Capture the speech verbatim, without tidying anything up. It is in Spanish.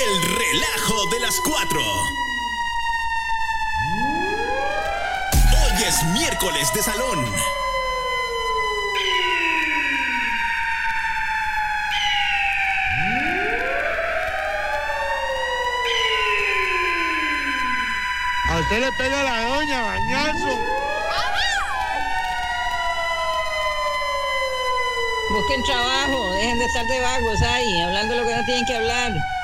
El relajo de las cuatro. Hoy es miércoles de salón. A usted le pega la doña, bañazo. Busquen trabajo, dejen de estar de vagos ahí, hablando lo que no tienen que hablar.